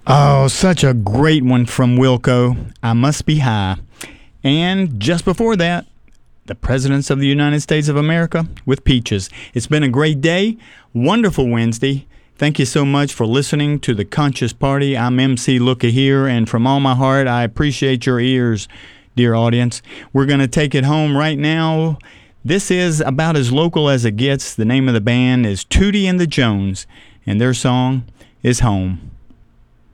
Oh, such a great one from Wilco. I Must Be High. And just before that, the Presidents of the United States of America with Peaches. It's been a great day, wonderful Wednesday. Thank you so much for listening to the Conscious Party. I'm MC Looka here, and from all my heart, I appreciate your ears, dear audience. We're going to take it home right now. This is about as local as it gets. The name of the band is Tootie and the Jones, and their song is Home.